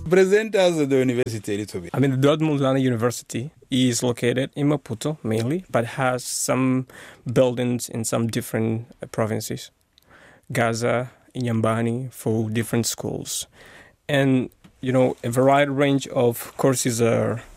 Present us the university a little bit. I mean, the Dortmund Lana University is located in Maputo mainly, but has some buildings in some different provinces. Gaza, Inhambane, for different schools. And, a varied range of courses are